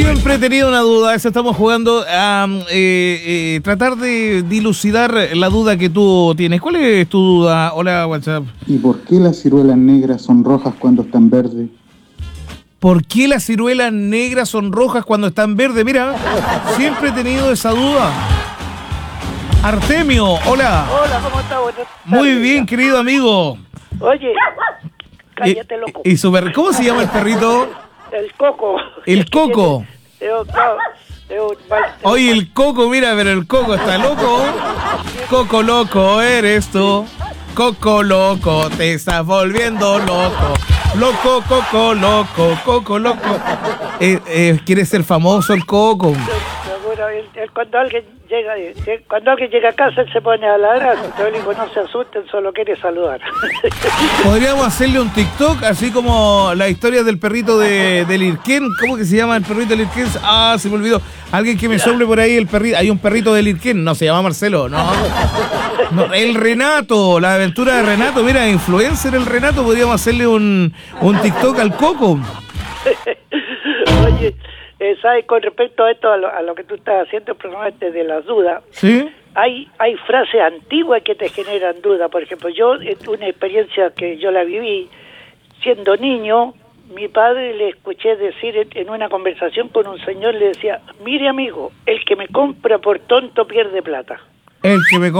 Siempre he tenido una duda, eso estamos jugando a tratar de dilucidar la duda que tú tienes. ¿Cuál es tu duda? Hola, WhatsApp. ¿Y por qué las ciruelas negras son rojas cuando están verdes? ¿Por qué las ciruelas negras son rojas cuando están verdes? Mira, siempre he tenido esa duda. Artemio, hola. Hola, ¿cómo estás? Muy bien, querido amigo. Oye, cállate, loco. ¿Cómo se llama el perrito? El Coco. El Coco. Oye, el Coco, mira, pero el Coco está loco. Coco loco eres tú. Coco loco, te estás volviendo loco. Loco, Coco loco, Coco loco. ¿Quiere ser famoso el Coco? Cuando alguien llega a casa, él se pone a ladrar. Yo le digo, no se asusten, solo quiere saludar. Podríamos hacerle un TikTok, así como la historia del perrito de Lirquén. ¿Cómo que se llama el perrito de Lirquén? Ah, se me olvidó. Alguien que me sople por ahí el perrito. Hay un perrito de Lirquén, no, se llama Marcelo, no. El Renato, la aventura de Renato. Mira, influencer el Renato, podríamos hacerle un TikTok al Coco. Oye, ¿sabes? Con respecto a esto, a lo que tú estás haciendo, el programa este de las dudas, ¿sí? Hay frases antiguas que te generan dudas. Por ejemplo, yo, una experiencia que yo la viví siendo niño, mi padre le escuché decir en una conversación con un señor, le decía, mire amigo, el que me compra por tonto pierde plata. El que me